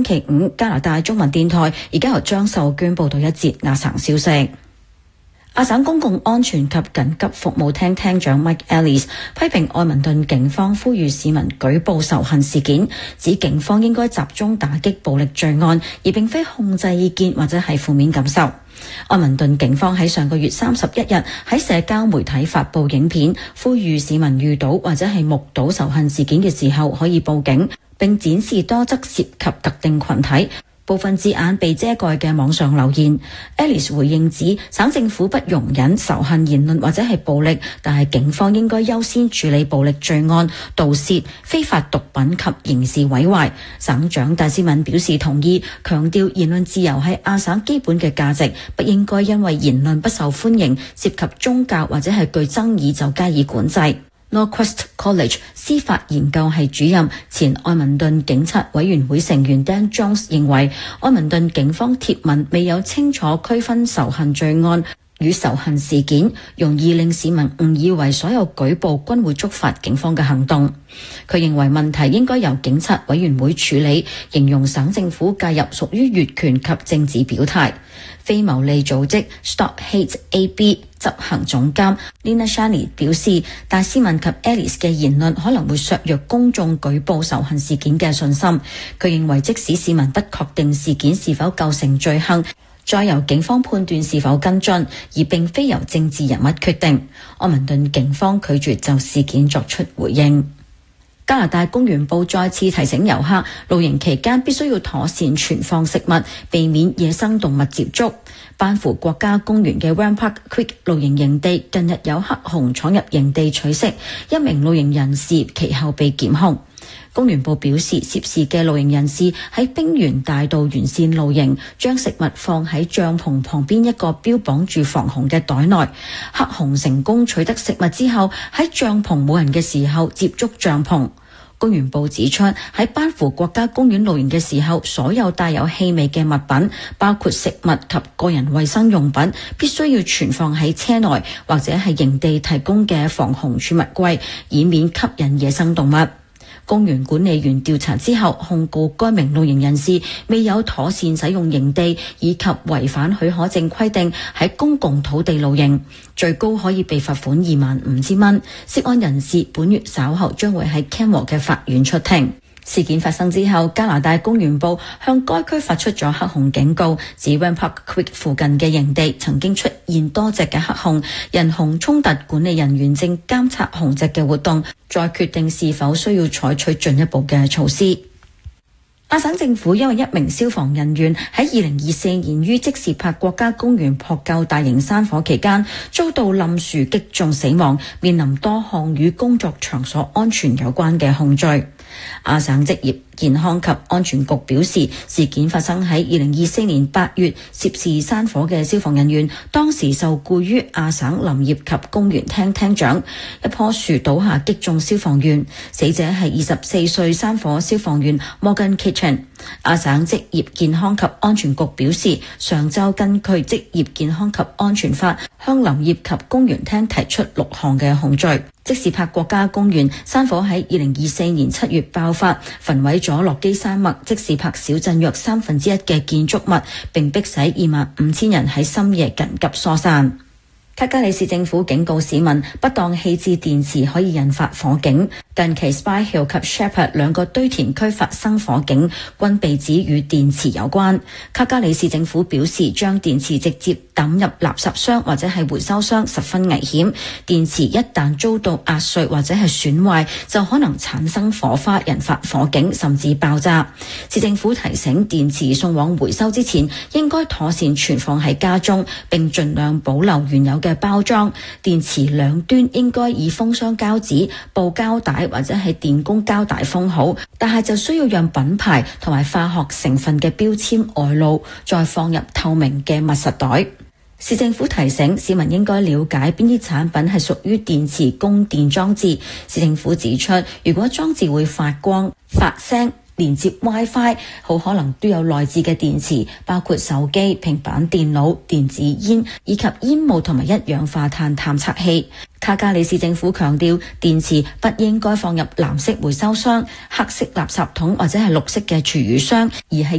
期五，加拿大中文電台而家由張秀娟報道一節亞省消息。亞省公共安全及緊急服務廳廳長 Mike Ellis 批評愛民頓警方呼籲市民舉報仇恨事件，指警方應該集中打擊暴力罪案，而並非控制意見或者係負面感受。愛民頓警方喺上個月31日喺社交媒體發布影片，呼籲市民遇到或者係目睹仇恨事件嘅時候可以報警，並展示多則涉及特定群體部分字眼被遮蓋嘅網上留言。Alice 回應指，省政府不容忍仇恨言論或者係暴力，但係警方應該優先處理暴力罪案、盜竊、非法毒品及刑事毀壞。省長戴斯敏表示同意，強調言論自由係亞省基本嘅價值，不應該因為言論不受歡迎、涉及宗教或者係具爭議就加以管制。Norquest College 司法研究系主任、前愛民頓警察委員會成員 Dan Jones 認為，愛民頓警方貼文未有清楚區分仇恨罪案與仇恨事件，容易令市民誤以為所有舉報均會觸發警方嘅行動。佢認為問題應該由警察委員會處理，形容省政府介入屬於越權及政治表態。非牟利組織 Stop Hate AB 執行總監 Lina Shani 表示，戴斯敏及 Alice 嘅言論可能會削弱公眾舉報仇恨事件嘅信心。佢認為即使市民不確定事件是否構成罪行，再由警方判斷是否跟進，而並非由政治人物決定。愛民頓警方拒絕就事件作出回應。加拿大公園部再次提醒遊客，露營期間必須要妥善存放食物，避免野生動物接觸。班夫國家公園嘅 Rampark Creek 露營營地近日有黑熊闖入營地取食，一名露營人士其後被檢控。公園部表示，涉事嘅露營人士喺冰原大道沿線露營，將食物放喺帳篷旁邊一個標綁住防熊嘅袋內。黑熊成功取得食物之後，喺帳篷冇人嘅時候接觸帳篷。公園部指出，喺班夫國家公園露營嘅時候，所有帶有氣味嘅物品，包括食物及個人衛生用品，必須要存放喺車內或者係營地提供嘅防熊儲物櫃，以免吸引野生動物。公園管理員調查之後，控告該名露營人士未有妥善使用營地，以及違反許可證規定喺公共土地露營，最高可以被罰款25,000蚊。涉案人士本月稍後將會喺 Canmore 嘅法院出庭。事件發生之後，加拿大公園部向該區發出咗黑熊警告，指 Rampark Creek 附近嘅營地曾經出現多隻嘅黑熊，人熊衝突管理人員正監察熊隻嘅活動，再決定是否需要採取進一步嘅措施。亞省政府因為一名消防人員喺2024年於即時柏國家公園撲救大型山火期間遭到冧樹擊中死亡，面臨多項與工作場所安全有關嘅控罪。亞省職業健康及安全局表示，事件發生喺2024年8月，涉事山火嘅消防人員當時受僱於亞省林業及公園廳廳長，一棵樹倒下擊中消防員，死者係24歲山火消防員 Morgan Kitchen。亞省職業健康及安全局表示，上週根據職業健康及安全法向林業及公園廳提出6項嘅控罪。即時柏國家公園山火喺2024年7月爆發，焚毀咗落基山脈即時柏小鎮約1/3嘅建築物，並迫使25,000人喺深夜緊急疏散。卡加里市政府警告市民，不當棄置電池可以引發火警。近期 Spy Hill 及 Shepherd 兩個堆填區發生火警，均被指與電池有關。卡加里市政府表示，將電池直接抌入垃圾箱或者係回收箱十分危險。電池一旦遭到壓碎或者係損壞，就可能產生火花，引發火警甚至爆炸。市政府提醒，電池送往回收之前，應該妥善存放喺家中，並盡量保留原有嘅包裝。電池兩端應該以封箱膠紙、布膠帶或者係電工膠帶封好，但係就需要讓品牌同埋化學成分嘅標籤外露，再放入透明嘅密實袋。市政府提醒市民應該了解邊啲產品係屬於電池供電裝置。市政府指出，如果裝置會發光、發聲、連接 WiFi， 好可能都有內置嘅電池，包括手機、平板電腦、電子煙以及煙霧同埋一氧化碳探測器。卡加里市政府強調，電池不應該放入藍色回收箱、黑色垃圾桶或者係綠色嘅廚餘箱，而係